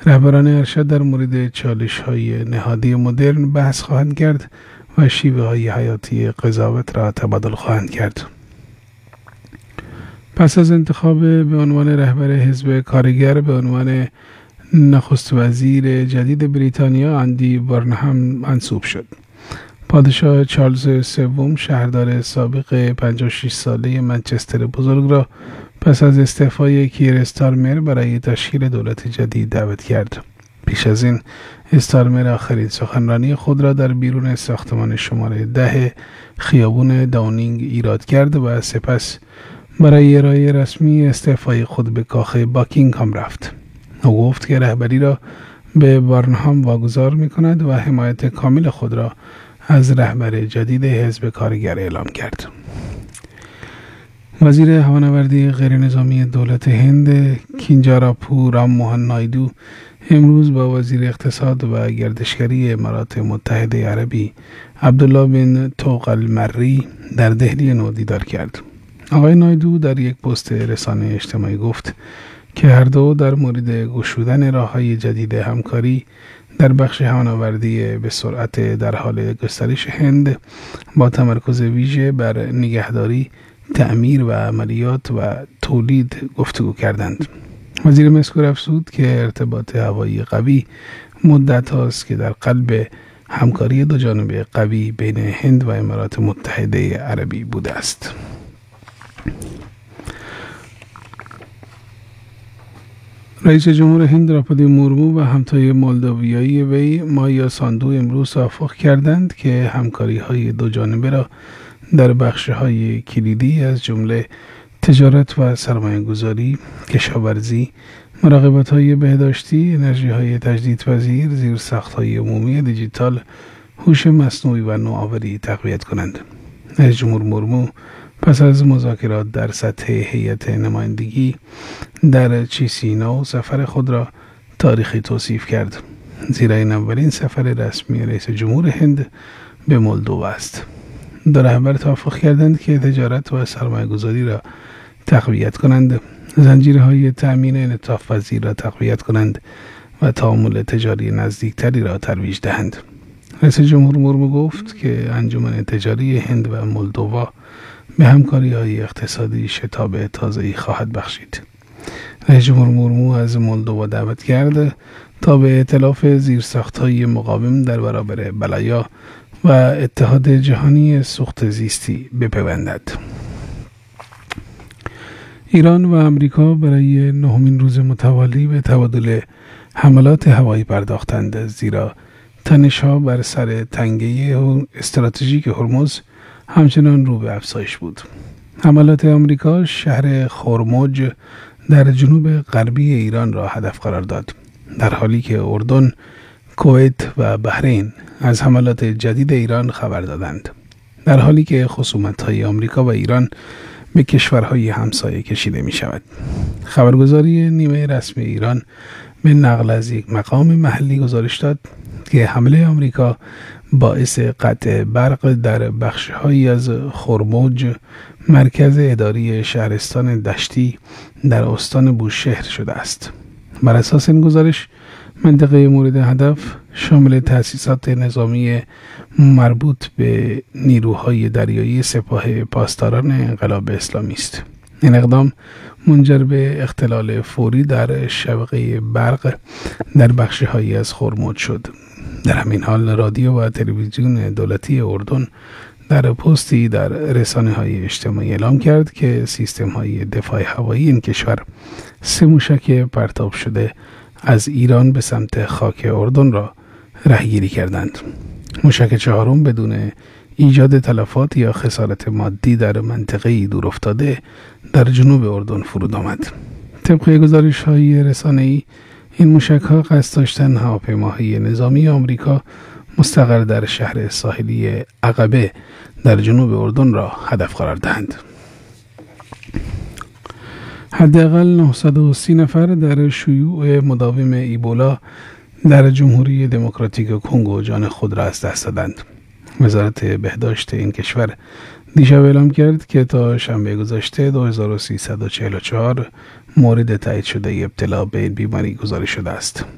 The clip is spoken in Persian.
رهبران ارشد در مورد چالش‌های نهادی مدرن بحث خواهند کرد و شیوه‌های حیاتی قضاوت را تبادل خواهند کرد. پس از انتخاب به عنوان رهبر حزب کارگر به عنوان نخست وزیر جدید بریتانیا، اندی بارنهام منصوب شد. پادشاه چارلز سوم شهردار سابق 56 ساله منچستر بزرگ را پس از استعفای کیر استارمر برای تشکیل دولت جدید دعوت کرد. پیش از این استارمر آخرین سخنرانی خود را در بیرون ساختمان شماره 10 خیابان داونینگ ایراد کرد و سپس برای ارائه رسمی استعفای خود به کاخ باکینگهام رفت. او گفت که رهبری را به بارنهام واگذار می‌کند و حمایت کامل خود را از رهبر جدید حزب کارگر اعلام کرد. وزیر هوانوردی غیرنظامی دولت هند کینجاراپو رام موهان نایدو امروز با وزیر اقتصاد و گردشگری امارات متحده عربی عبدالله بن طوق المری در دهلی نو دیدار کرد. آقای نایدو در یک پست رسانه اجتماعی گفت که هر دو در مورد گشودن راه‌های جدید همکاری در بخش هوانوردی به سرعت در حال گسترش هند با تمرکز ویژه بر نگهداری، تعمیر و عملیات و تولید گفتگو کردند. وزیر مذکور افزود که ارتباط هوایی قوی مدت هاست که در قلب همکاری دو جانبه قوی بین هند و امارات متحده عربی بوده است. رئیس جمهور هند دراپادی مورمو و همتای مولداویایی وی مایا ساندو امروز توافق کردند که همکاری‌های دو جانبه را در بخش‌های کلیدی از جمله تجارت و سرمایه‌گذاری، کشاورزی، مراقبت‌های بهداشتی، انرژی‌های تجدیدپذیر، زیرساخت‌های عمومی دیجیتال، هوش مصنوعی و نوآوری تقویت کنند. رئیس جمهور مورمو پس از مذاکرات در سطح هیئت نمایندگی در چیسینو سفر خود را تاریخی توصیف کرد، زیرا این اولین سفر رسمی رئیس جمهور هند به مولدو است. دو رهبر توافق کردند که تجارت و سرمایه‌گذاری را تقویت کنند، زنجیرهای تأمین انعطاف پذیر را تقویت کنند و تعامل تجاری نزدیکتری را ترویج دهند. رئیس جمهور مورمو گفت که انجمن تجاری هند و مولدووا به همکاری‌های اقتصادی شتاب تازه‌ای خواهد بخشید. رئیس جمهور مورمو از مولدووا دعوت کرد تا به ائتلاف زیرساخت‌های مقاوم در برابر بلایا و اتحاد جهانی سوخت زیستی بپیوندد. ایران و آمریکا برای 9مین روز متوالی به تبادل حملات هوایی پرداختند، زیرا تنش‌ها بر سر تنگه استراتژیک هرمز همچنان رو به افزایش بود. حملات آمریکا شهر خرموج در جنوب غربی ایران را هدف قرار داد، در حالی که اردن، کویت و بحرین از حملات جدید ایران خبر دادند، در حالی که خصومت‌های آمریکا و ایران به کشورهای همسایه کشیده می شود. خبرگزاری نیمه رسمی ایران به نقل از یک مقام محلی گزارش داد که حمله آمریکا باعث قطع برق در بخش‌هایی از خرموج، مرکز اداری شهرستان دشتی در استان بوشهر شده است. بر اساس این گزارش، منطقه مورد هدف شامل تأسیسات نظامی مربوط به نیروهای دریایی سپاه پاسداران انقلاب اسلامی است. این اقدام منجر به اختلال فوری در شبکه برق در بخش‌هایی از خرموج شد. در همین حال رادیو و تلویزیون دولتی اردن در پستی در رسانه‌های اجتماعی اعلام کرد که سیستم‌های دفاع هوایی این کشور 3 موشک پرتاب شده از ایران به سمت خاک اردن را رهگیری کردند. موشک چهارم بدون ایجاد تلفات یا خسارت مادی در منطقه‌ای دورافتاده در جنوب اردن فرود آمد. طبق گزارش‌های رسانه‌ای، این موشک‌ها قصد داشتند هواپیماهای نظامی آمریکا مستقر در شهر ساحلی عقبه در جنوب اردن را هدف قرار دهند. حداقل 930 نفر در شیوع مداوم ایبولا در جمهوری دموکراتیک کنگو جان خود را از دست دادند. وزارت بهداشت این کشور دیشب اعلام کرد که تا شنبه گذشته 2344 مورد تایید شده ابتلا به این بیماری گزارش شده است.